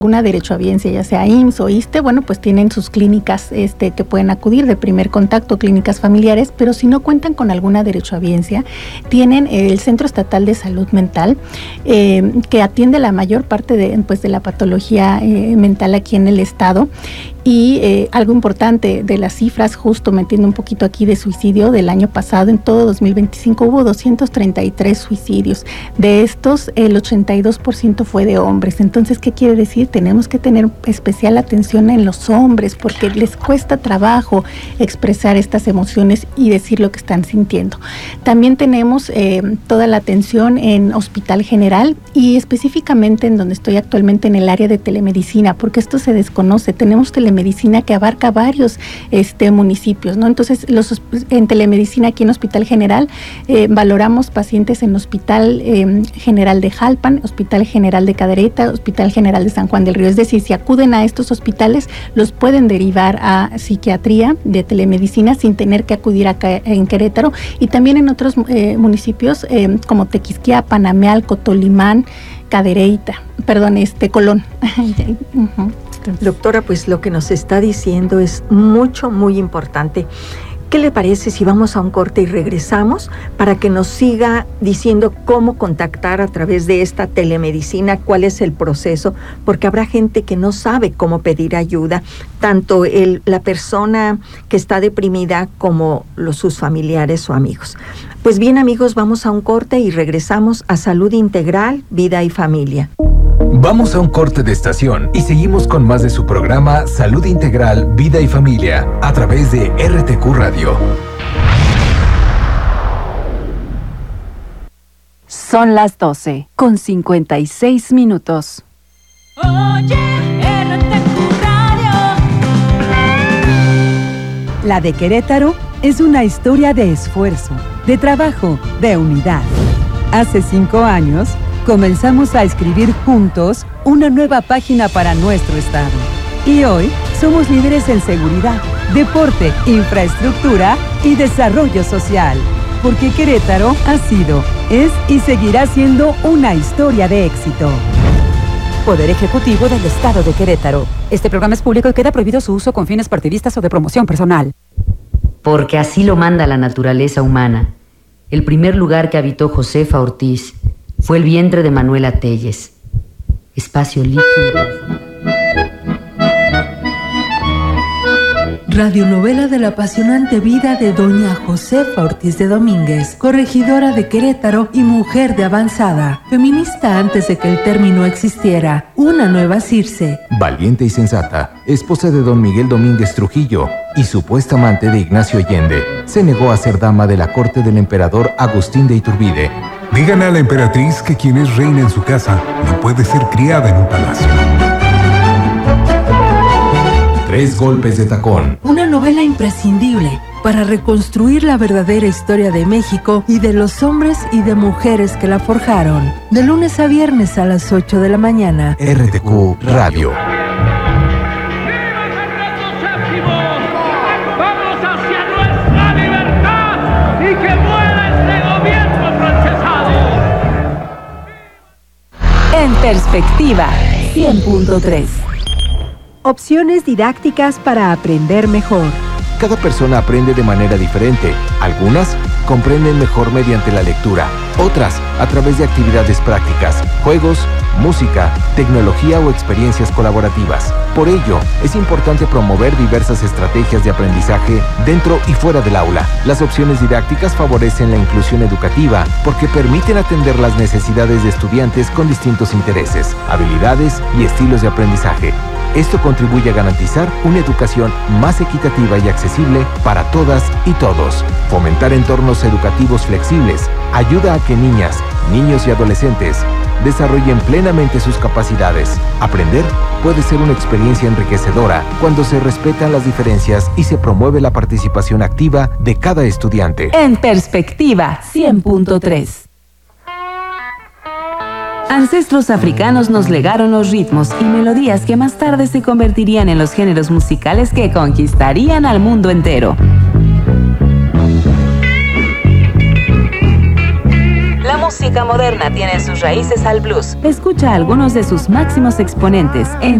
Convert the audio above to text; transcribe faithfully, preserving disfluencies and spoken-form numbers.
alguna derechohabiencia, ya sea I M S S o ISSSTE, bueno, pues tienen sus clínicas este, que pueden acudir de primer contacto, clínicas familiares, pero si no cuentan con alguna derechohabiencia, tienen el Centro Estatal de Salud Mental, eh, que atiende la mayor parte de, pues, de la patología eh, mental aquí en el estado. Y eh, algo importante de las cifras, justo metiendo un poquito aquí de suicidio, del año pasado, en todo dos mil veinticinco hubo doscientos treinta y tres suicidios. De estos, el ochenta y dos por ciento fue de hombres. Entonces, ¿qué quiere decir? Tenemos que tener especial atención en los hombres porque les cuesta trabajo expresar estas emociones y decir lo que están sintiendo. También tenemos eh, toda la atención en Hospital General y específicamente en donde estoy actualmente, en el área de telemedicina, porque esto se desconoce. Tenemos telemedicina medicina que abarca varios este, municipios, ¿no? Entonces, los, en telemedicina aquí en Hospital General eh, valoramos pacientes en Hospital eh, General de Jalpan, Hospital General de Cadereyta, Hospital General de San Juan del Río. Es decir, si acuden a estos hospitales, los pueden derivar a psiquiatría de telemedicina sin tener que acudir acá en Querétaro, y también en otros eh, municipios eh, como Tequisquiapan, Amealco, Tolimán, Cadereyta, perdón, este Colón. uh-huh. Doctora, pues lo que nos está diciendo es mucho, muy importante. ¿Qué le parece si vamos a un corte y regresamos para que nos siga diciendo cómo contactar a través de esta telemedicina, cuál es el proceso? Porque habrá gente que no sabe cómo pedir ayuda, tanto el, la persona que está deprimida como los, sus familiares o amigos. Pues bien, amigos, vamos a un corte y regresamos a Salud Integral, Vida y Familia. Vamos a un corte de estación y seguimos con más de su programa Salud Integral, Vida y Familia a través de R T Q Radio. Son las doce con cincuenta y seis minutos. Oye, R T Q Radio. La de Querétaro es una historia de esfuerzo, de trabajo, de unidad. Hace cinco años, comenzamos a escribir juntos una nueva página para nuestro estado. Y hoy somos líderes en seguridad, deporte, infraestructura y desarrollo social. Porque Querétaro ha sido, es y seguirá siendo una historia de éxito. Poder Ejecutivo del Estado de Querétaro. Este programa es público y queda prohibido su uso con fines partidistas o de promoción personal. Porque así lo manda la naturaleza humana. El primer lugar que habitó Josefa Ortiz fue el vientre de Manuela Telles. Espacio líquido. Radionovela de la apasionante vida de doña Josefa Ortiz de Domínguez, corregidora de Querétaro y mujer de avanzada, feminista antes de que el término existiera, una nueva Circe. Valiente y sensata, esposa de don Miguel Domínguez Trujillo y supuesta amante de Ignacio Allende, se negó a ser dama de la corte del emperador Agustín de Iturbide. Díganle a la emperatriz que quien es reina en su casa no puede ser criada en un palacio. Tres golpes de tacón. Una novela imprescindible para reconstruir la verdadera historia de México y de los hombres y de mujeres que la forjaron. De lunes a viernes a las ocho de la mañana. R T Q Radio. En Perspectiva, cien punto tres. Opciones didácticas para aprender mejor. Cada persona aprende de manera diferente. Algunas comprenden mejor mediante la lectura, otras a través de actividades prácticas, juegos, música, tecnología o experiencias colaborativas. Por ello, es importante promover diversas estrategias de aprendizaje dentro y fuera del aula. Las opciones didácticas favorecen la inclusión educativa porque permiten atender las necesidades de estudiantes con distintos intereses, habilidades y estilos de aprendizaje. Esto contribuye a garantizar una educación más equitativa y accesible para todas y todos. Fomentar entornos educativos flexibles ayuda a que niñas, niños y adolescentes desarrollen plenamente sus capacidades. Aprender puede ser una experiencia enriquecedora cuando se respetan las diferencias y se promueve la participación activa de cada estudiante. En Perspectiva, cien punto tres. Ancestros africanos nos legaron los ritmos y melodías que más tarde se convertirían en los géneros musicales que conquistarían al mundo entero. La música moderna tiene sus raíces al blues. Escucha a algunos de sus máximos exponentes en